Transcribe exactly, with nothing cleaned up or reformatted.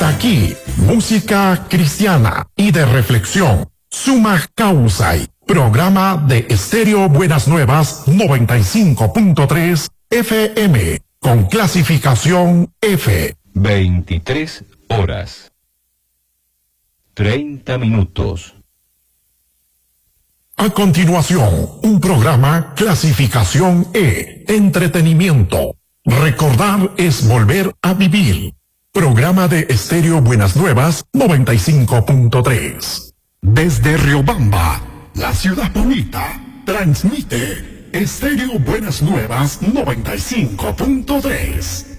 Hasta aquí, música cristiana y de reflexión. Suma Causa, programa de Estéreo Buenas Nuevas noventa y cinco punto tres F M, con clasificación F. veintitrés horas. treinta minutos. A continuación, un programa clasificación E, entretenimiento. Recordar es volver a vivir. Programa de Estéreo Buenas Nuevas noventa y cinco punto tres. Desde Riobamba, la ciudad bonita, transmite Estéreo Buenas Nuevas noventa y cinco punto tres.